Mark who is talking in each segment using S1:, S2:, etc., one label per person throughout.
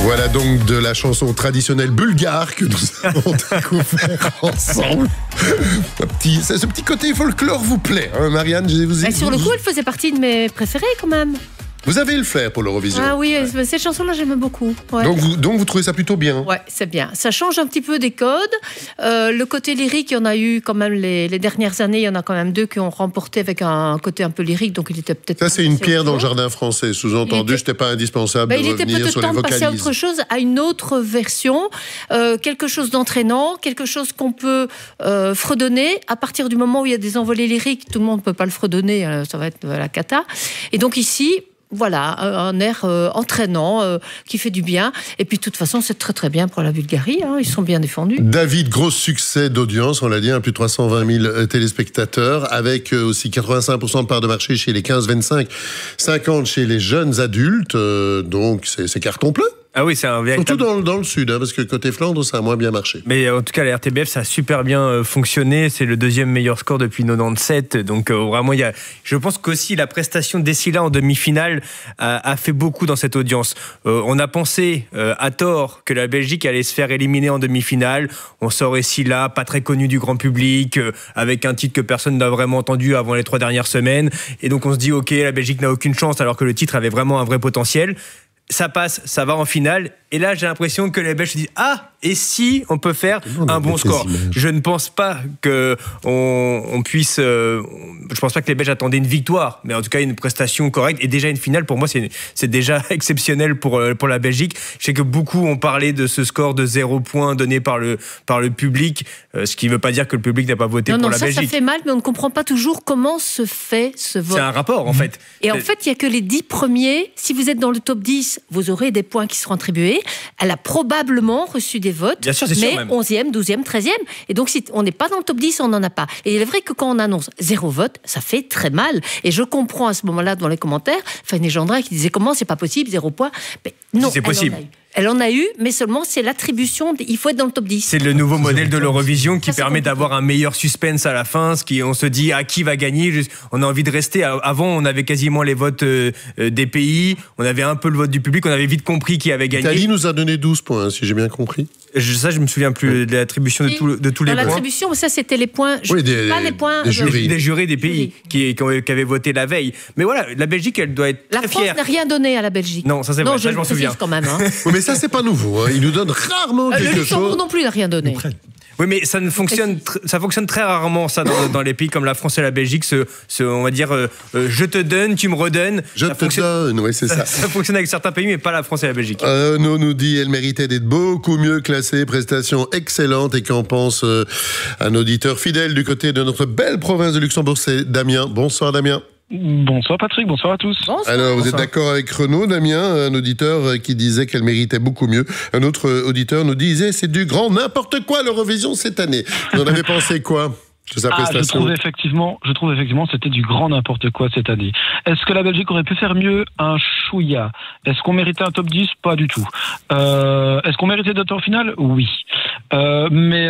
S1: Voilà donc de la chanson traditionnelle bulgare que nous avons découvert ensemble. Ce petit côté folklore vous plaît, hein, Marianne?
S2: Sur le coup, elle faisait partie de mes préférées quand même.
S1: Vous avez le flair pour l'Eurovision.
S2: Ah oui, cette chanson-là, j'aime beaucoup. Ouais.
S1: Donc vous trouvez ça plutôt bien?
S2: Ouais, c'est bien. Ça change un petit peu des codes. Le côté lyrique, il y en a eu quand même les dernières années. Il y en a quand même 2 qui ont remporté avec un côté un peu lyrique. Donc il était peut-être.
S1: Ça, c'est une pierre dans le jardin français. Sous-entendu, c'était pas indispensable de revenir sur les vocalises.
S2: Il était peut-être temps de passer à autre chose, à une autre version, quelque chose d'entraînant, quelque chose qu'on peut fredonner. À partir du moment où il y a des envolées lyriques, tout le monde ne peut pas le fredonner. Ça va être la cata. Et donc ici. Voilà, un air entraînant qui fait du bien. Et puis, de toute façon, c'est très, très bien pour la Bulgarie. Hein, ils sont bien défendus.
S1: David, gros succès d'audience, on l'a dit, plus de 320 000 téléspectateurs, avec aussi 85% de part de marché chez les 15-25, 50 chez les jeunes adultes. Donc, c'est carton plein.
S3: Ah oui, c'est un véritable...
S1: Surtout dans le sud, hein, parce que côté Flandre, ça a moins bien marché.
S3: Mais en tout cas, la RTBF, ça a super bien fonctionné. C'est le 2e meilleur score depuis 97. Donc vraiment, je pense qu'aussi la prestation d'Essila en demi-finale a fait beaucoup dans cette audience. On a pensé à tort que la Belgique allait se faire éliminer en demi-finale. On sort Essila, pas très connu du grand public, avec un titre que personne n'a vraiment entendu avant les 3 dernières semaines. Et donc on se dit, ok, la Belgique n'a aucune chance, alors que le titre avait vraiment un vrai potentiel. Ça passe, ça va en finale. Et là, j'ai l'impression que les Belges se disent « Ah, et si on peut faire un bon score ?» Je ne pense pas qu'on puisse... je pense pas que les Belges attendaient une victoire, mais en tout cas une prestation correcte. Et déjà une finale, pour moi, c'est déjà exceptionnel pour la Belgique. Je sais que beaucoup ont parlé de ce score de 0 points donné par le public, ce qui ne veut pas dire que le public n'a pas voté pour la Belgique.
S2: Ça fait mal, mais on ne comprend pas toujours comment se fait ce vote.
S3: C'est un rapport, en fait.
S2: Et en fait, il n'y a que les 10 premiers. Si vous êtes dans le top 10, vous aurez des points qui seront attribués. Elle a probablement reçu des votes,
S3: bien sûr, c'est
S2: mais
S3: sûr, même.
S2: 11e, 12e, 13e. Et donc, si on n'est pas dans le top 10, on n'en a pas. Et il est vrai que quand on annonce 0 vote, ça fait très mal. Et je comprends à ce moment-là, dans les commentaires, Fanny Gendrin qui disait comment c'est pas possible, 0 point. Mais non,
S3: c'est possible.
S2: Elle en a eu, mais seulement c'est l'attribution. Il faut être dans le top 10.
S3: C'est le nouveau modèle de l'Eurovision qui permet d'avoir un meilleur suspense à la fin. On se dit à qui va gagner. On a envie de rester. Avant, on avait quasiment les votes des pays. On avait un peu le vote du public. On avait vite compris qui avait gagné.
S1: L'Italie nous a donné 12 points, si j'ai bien compris.
S3: Ça, je me souviens plus de l'attribution de tous les points.
S2: L'attribution, ça, c'était les points.
S1: Oui,
S2: pas les points
S1: des jurys.
S3: Des jurys des pays qui avaient voté la veille. Mais voilà, la Belgique, elle doit être très fière.
S2: La France n'a rien donné à la Belgique.
S3: Non, ça c'est vrai. Ça, je m'en souviens.
S2: Quand même. Hein.
S1: Oui, mais ça, c'est pas nouveau. Hein. Ils nous donnent rarement quelque chose.
S2: Le Luxembourg non plus n'a rien donné.
S3: Oui, mais ça fonctionne très rarement, ça, dans les pays comme la France et la Belgique. On va dire, je te donne, tu me redonnes.
S1: Donne, oui, c'est ça.
S3: Ça fonctionne avec certains pays, mais pas la France et la Belgique.
S1: Nous dit, elle méritait d'être beaucoup mieux classée, prestation excellente. Et qu'en pense un auditeur fidèle du côté de notre belle province de Luxembourg, c'est Damien. Bonsoir, Damien.
S4: Bonsoir Patrick, bonsoir à tous.
S1: Alors, vous êtes d'accord avec Renaud, Damien, un auditeur qui disait qu'elle méritait beaucoup mieux. Un autre auditeur nous disait c'est du grand n'importe quoi l'Eurovision cette année. Vous en avez pensé quoi de sa prestation?
S4: Je trouve effectivement c'était du grand n'importe quoi cette année. Est-ce que la Belgique aurait pu faire mieux? Un chouïa. Est-ce qu'on méritait un top 10? Pas du tout. Est-ce qu'on méritait d'être en finale? Oui. Mais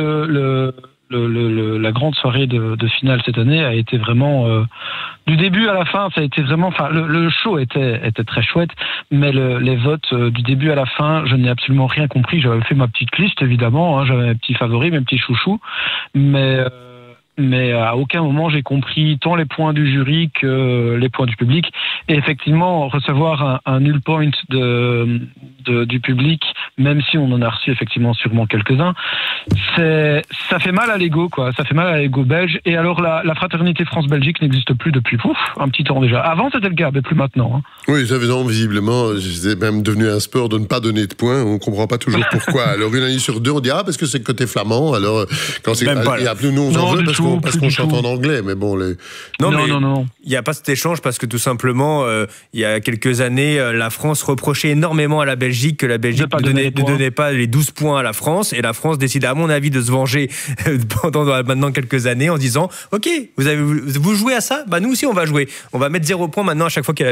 S4: la grande soirée de finale cette année a été vraiment du début à la fin, ça a été vraiment. Enfin, le show était très chouette, mais les votes du début à la fin, je n'ai absolument rien compris. J'avais fait ma petite liste évidemment, hein, j'avais mes petits favoris, mes petits chouchous, mais à aucun moment j'ai compris tant les points du jury que les points du public. Et effectivement, recevoir un nul point du public, même si on en a reçu effectivement sûrement quelques-uns, ça fait mal à l'ego, quoi. Ça fait mal à l'ego belge. Et alors la fraternité France-Belgique n'existe plus depuis un petit temps déjà. Avant c'était le cas, mais plus maintenant. Hein.
S1: Oui, ça faisant visiblement, c'est même devenu un sport de ne pas donner de points. On ne comprend pas toujours pourquoi. Alors une année sur deux, on dit parce que c'est le côté flamand. Alors quand c'est nous on en veut parce qu'on chante en anglais. Mais bon,
S3: non. Il n'y a pas cet échange parce que tout simplement, il y a quelques années, la France reprochait énormément à la Belgique que la Belgique ne donnait pas les 12 points à la France. Et la France décide, à mon avis, de se venger pendant maintenant quelques années en disant « Ok, vous jouez à ça ? Bah nous aussi, on va jouer. On va mettre 0 points maintenant à chaque fois qu'il y a la Belgique. »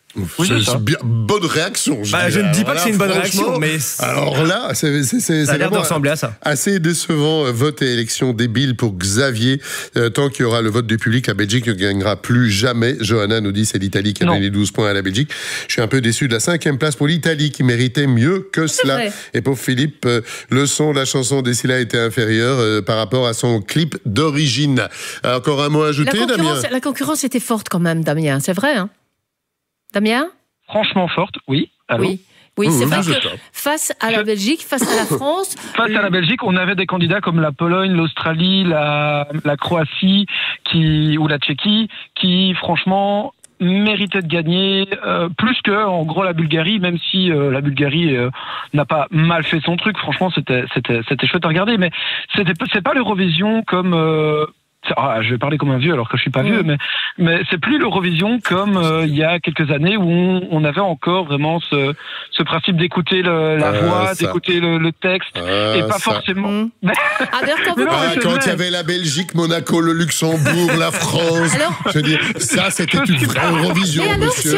S4: Oui, c'est ça.
S1: Bien, bonne réaction.
S3: Je ne dis pas que c'est une bonne réaction, mais
S1: alors là, c'est
S3: ça a l'air de ressembler à ça.
S1: Assez décevant. Vote et élection débile pour Xavier. Tant qu'il y aura le vote du public, la Belgique ne gagnera plus jamais. Johanna nous dit c'est l'Italie qui a donné 12 points à la Belgique. Je suis un peu déçu de la 5e place pour l'Italie qui méritait mieux que cela.
S2: Vrai.
S1: Et pour Philippe, le son de la chanson d'Essila était inférieur par rapport à son clip d'origine. Encore un mot à ajouter, Damien?
S2: La concurrence était forte quand même, Damien. C'est vrai, hein? Damien?
S4: Franchement forte, oui. Allô?
S2: Oui, c'est vrai que face à la Belgique, face à la France...
S4: Face à la Belgique, on avait des candidats comme la Pologne, l'Australie, la Croatie ou la Tchéquie qui, franchement, méritaient de gagner plus que, en gros, la Bulgarie, même si la Bulgarie n'a pas mal fait son truc. Franchement, c'était chouette à regarder, mais c'est pas l'Eurovision comme... je vais parler comme un vieux alors que je suis pas vieux, mais c'est plus l'Eurovision comme il y a quelques années où on avait encore vraiment ce principe d'écouter la voix, d'écouter le texte et pas forcément.
S1: Quand il y avait la Belgique, Monaco, le Luxembourg, la France, je veux dire, ça c'était une vraie Eurovision.
S2: Et alors,
S1: monsieur.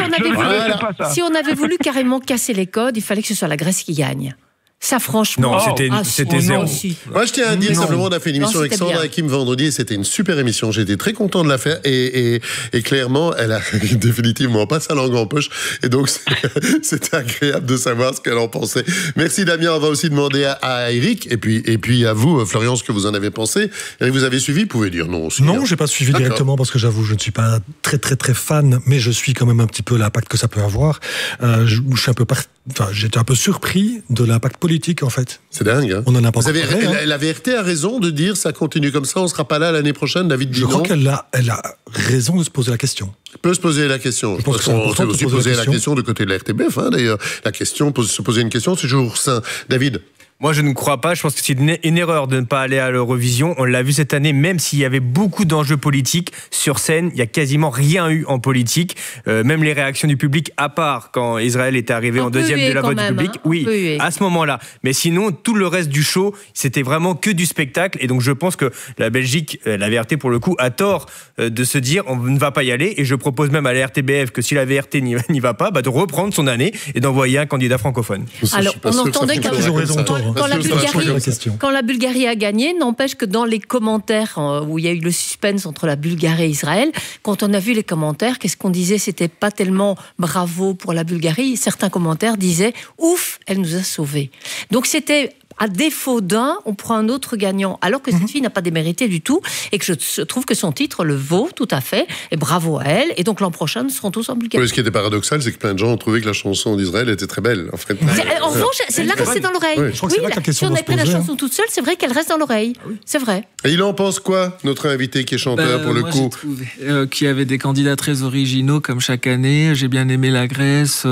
S2: si on avait voulu carrément casser les codes, il fallait que ce soit la Grèce qui gagne. Ça, franchement.
S3: Non, c'était zéro.
S1: Moi, je tiens à dire simplement, on a fait une émission avec Sandra Hakim vendredi et c'était une super émission. J'étais très content de la faire et clairement, elle a définitivement pas sa langue en poche. Et donc, c'était agréable de savoir ce qu'elle en pensait. Merci, Damien. On va aussi demander à Eric et puis à vous, Florian, ce que vous en avez pensé. Eric, vous avez suivi? Vous pouvez dire non aussi.
S5: Non, j'ai pas suivi directement parce que j'avoue, je ne suis pas très, très, très fan, mais je suis quand même un petit peu l'impact que ça peut avoir. Je suis j'étais un peu surpris de l'impact politique, en fait.
S1: C'est dingue, hein.
S5: On en a pas parlé, hein.
S1: La VRT a raison de dire ça continue comme ça, on sera pas là l'année prochaine, David dit non.
S5: Je crois qu'elle a raison de se poser la question.
S1: Elle peut se poser la question.
S5: Je pense que c'est important
S1: peut aussi poser la question du côté de la RTBF, hein, d'ailleurs. La question, se poser une question, c'est toujours sain. David?
S3: Moi, je ne crois pas. Je pense que c'est une erreur de ne pas aller à l'Eurovision. On l'a vu cette année, même s'il y avait beaucoup d'enjeux politiques sur scène, il n'y a quasiment rien eu en politique. Même les réactions du public, à part quand Israël était arrivé en deuxième de la vote du public. Oui, à ce moment-là. Mais sinon, tout le reste du show, c'était vraiment que du spectacle. Et donc, je pense que la Belgique, la VRT pour le coup, a tort de se dire on ne va pas y aller. Et je propose même à la RTBF que si la VRT n'y va pas, de reprendre son année et d'envoyer un candidat francophone.
S2: Alors, on entendait qu'ils ont raison. Quand la Bulgarie a gagné, n'empêche que dans les commentaires où il y a eu le suspense entre la Bulgarie et Israël, quand on a vu les commentaires, qu'est-ce qu'on disait? C'était pas tellement bravo pour la Bulgarie. Certains commentaires disaient ouf, elle nous a sauvés. Donc c'était à défaut d'un, on prend un autre gagnant, alors que cette fille n'a pas démérité du tout, et que je trouve que son titre le vaut tout à fait, et bravo à elle, et donc l'an prochain, nous serons tous en Bulgarie.
S1: Oui, ce qui était paradoxal, c'est que plein de gens ont trouvé que la chanson d'Israël était très belle.
S2: En revanche, c'est là restée dans l'oreille.
S5: Oui, je crois que c'est là que la question
S2: si on avait pris la chanson toute seule, c'est vrai qu'elle reste dans l'oreille. C'est vrai.
S1: Et il en pense quoi, notre invité qui est chanteur pour le coup?
S6: J'ai trouvé qu'il y avait des candidats très originaux, comme chaque année. J'ai bien aimé la Grèce,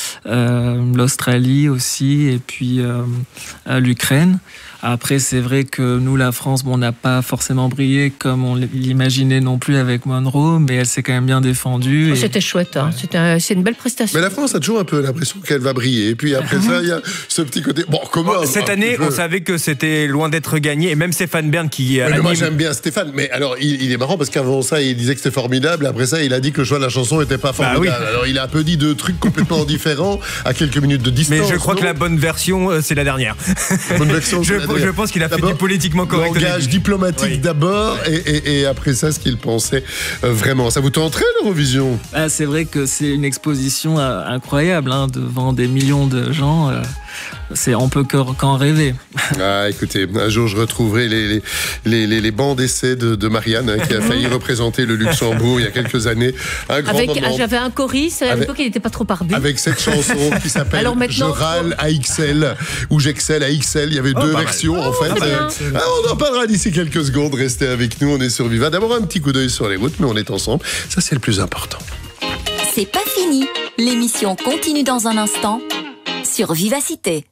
S6: l'Australie aussi, et puis l'Ukraine. Après, c'est vrai que nous, la France, on n'a pas forcément brillé comme on l'imaginait non plus avec Monroe, mais elle s'est quand même bien défendue.
S2: C'était chouette, hein. C'est une belle prestation.
S1: Mais la France a toujours un peu l'impression qu'elle va briller. Et puis après ça, il y a ce petit côté... Bon, comment
S3: cette année, on savait que c'était loin d'être gagné. Et même Stéphane Bern qui...
S1: Moi, j'aime bien Stéphane. Mais alors, il est marrant parce qu'avant ça, il disait que c'était formidable. Après ça, il a dit que le choix de la chanson n'était pas formidable. Oui. Alors, il a un peu dit deux trucs complètement différents à quelques minutes de distance.
S3: Mais je crois que la bonne version, c'est la dernière.
S1: Bonne version,
S3: je pense qu'il a fait du politiquement correct.
S1: Langage diplomatique d'abord, et après ça, ce qu'il pensait vraiment. Ça vous tenterait, l'Eurovision?
S6: C'est vrai que c'est une exposition incroyable, hein, devant des millions de gens. On peut qu'en rêver.
S1: Écoutez, un jour je retrouverai les bancs d'essai de Marianne, hein, qui a failli représenter le Luxembourg il y a quelques années. Un grand moment.
S2: J'avais un choriste, à l'époque il n'était pas trop barbu.
S1: Avec cette chanson qui s'appelle Je râle à XL ou j'excelle à XL. Il y avait deux versions en fait. On en parlera d'ici quelques secondes. Restez avec nous, on est sur Viva. D'abord un petit coup d'œil sur les routes, mais on est ensemble. Ça c'est le plus important.
S7: C'est pas fini. L'émission continue dans un instant sur Vivacité.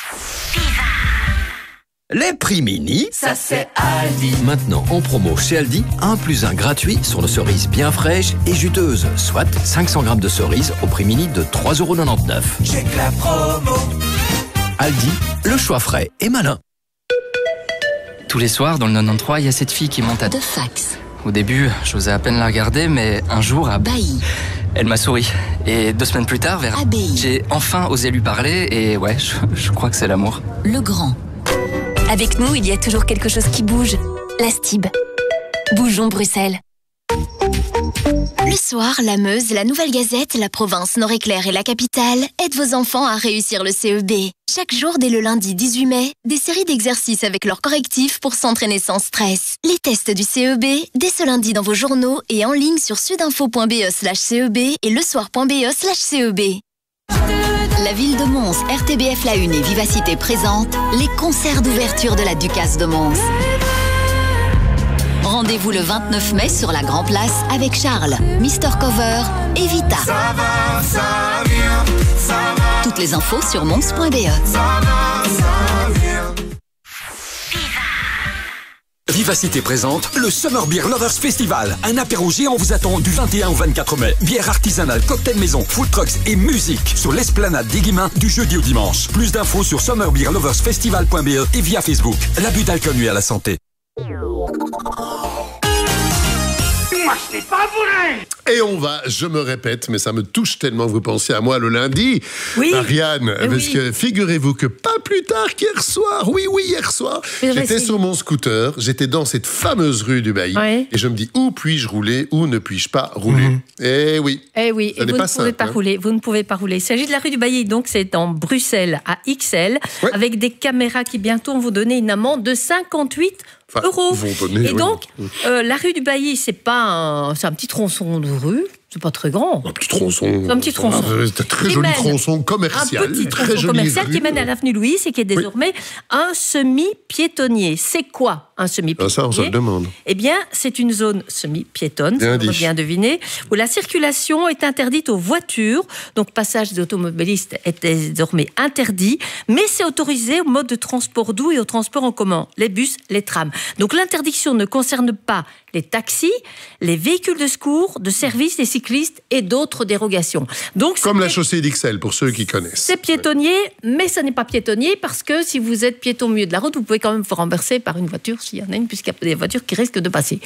S8: Les prix mini, ça c'est Aldi. Maintenant en promo chez Aldi, 1+1 gratuit sur nos cerises bien fraîches et juteuses, soit 500 grammes de cerises au prix mini de 3,99 €.
S9: Check la promo.
S8: Aldi, le choix frais et malin.
S10: Tous les soirs, dans le 93, il y a cette fille qui monte à...
S7: De fax.
S10: Au début, j'osais à peine la regarder, mais un jour, à...
S7: Bailly.
S10: Elle m'a souri. Et 2 semaines plus tard, j'ai enfin osé lui parler et ouais, je crois que c'est l'amour.
S7: Le Grand. Avec nous, il y a toujours quelque chose qui bouge. La Stib. Bougeons Bruxelles. Le soir, la Meuse, la Nouvelle Gazette, la Province, Nord-Éclair et la Capitale aident vos enfants à réussir le CEB. Chaque jour, dès le lundi 18 mai, des séries d'exercices avec leurs correctifs pour s'entraîner sans stress. Les tests du CEB, dès ce lundi dans vos journaux et en ligne sur sudinfo.be/CEB et lesoir.be/CEB. La ville de Mons, RTBF La Une et Vivacité présentent les concerts d'ouverture de la Ducasse de Mons. Rendez-vous le 29 mai sur la Grand Place avec Charles, Mr Cover et Vita. Ça va, ça vient, ça va. Toutes les infos sur mons.be.
S9: Vivacité présente le Summer Beer Lovers Festival. Un apéro géant vous attend du 21 au 24 mai. Bière artisanale, cocktail maison, food trucks et musique sur l'esplanade des Guillemins du jeudi au dimanche. Plus d'infos sur summerbeerloversfestival.be et via Facebook. L'abus d'alcool nuit à la santé.
S11: Moi, ce n'est pas vrai!
S1: Et on va, je me répète, mais ça me touche tellement que vous pensez à moi le lundi, Ariane, parce que figurez-vous que pas plus tard qu'hier soir, hier soir, j'étais sur mon scooter, j'étais dans cette fameuse rue du Bailly, et je me dis, où puis-je rouler, où ne puis-je pas rouler? Eh oui,
S2: et vous ne pouvez pas rouler. Il s'agit de la rue du Bailly, donc c'est en Bruxelles, à XL, avec des caméras qui bientôt vont vous donner une amende de 58 euros. Et donc, la rue du Bailly, c'est un petit tronçon de rue. C'est pas très grand.
S1: Un petit tronçon.
S2: C'est un petit tronçon.
S1: C'est un très joli tronçon commercial.
S2: Un petit tronçon commercial qui mène à l'avenue Louise et qui est désormais un semi-piétonnier. C'est quoi un semi-piétonnier?
S1: Ça, on se le demande.
S2: Eh bien, c'est une zone semi-piétonne, ça on bien deviner, où la circulation est interdite aux voitures. Donc, passage des automobilistes est désormais interdit, mais c'est autorisé au mode de transport doux et au transport en commun, les bus, les trams. Donc, l'interdiction ne concerne pas les taxis, les véhicules de secours, de service, les cyclistes et d'autres dérogations. Donc,
S1: comme la chaussée d'Ixelles, pour ceux qui connaissent.
S2: C'est piétonnier, mais ce n'est pas piétonnier parce que si vous êtes piéton au milieu de la route, vous pouvez quand même vous renverser par une voiture s'il y en a une, puisqu'il y a des voitures qui risquent de passer.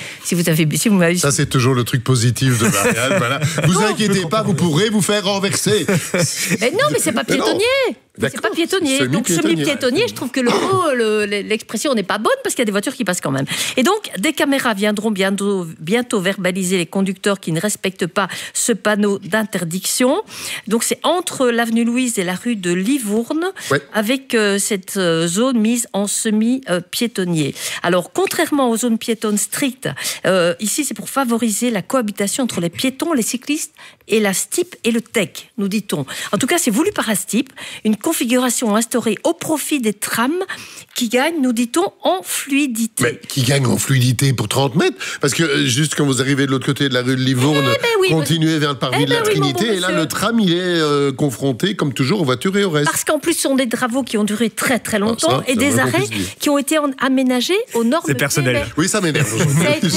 S1: Ça, c'est toujours le truc positif de Marianne. Voilà. Vous inquiétez pas, vous pourrez vous faire renverser.
S2: Mais non, mais c'est pas piétonnier. C'est pas piétonnier. Donc semi-piétonnier, je trouve que le mot, l'expression n'est pas bonne parce qu'il y a des voitures qui passent quand même. Et donc, des caméras viendront bientôt verbaliser les conducteurs qui ne respectent pas ce panneau d'interdiction. Donc, c'est entre l'avenue Louise et la rue de Livourne, avec cette zone mise en semi-piétonnier. Alors, contrairement aux zones piétonnes strictes, ici, c'est pour favoriser la cohabitation entre les piétons, les cyclistes et la STIP et le TEC, nous dit-on. En tout cas, c'est voulu par la STIP, une configuration instaurée au profit des trams qui gagnent, nous dit-on, en fluidité.
S1: Mais qui gagnent en fluidité pour 30 mètres? Parce que juste quand vous arrivez de l'autre côté de la rue de Livourne, continuez vers le parvis de la Trinité, et là, le tram, il est confronté, comme toujours, aux voitures et au reste.
S2: Parce qu'en plus, ce sont des travaux qui ont duré très très longtemps et des arrêts qui ont été aménagés aux normes.
S3: C'est personnel.
S1: Oui, ça m'énerve.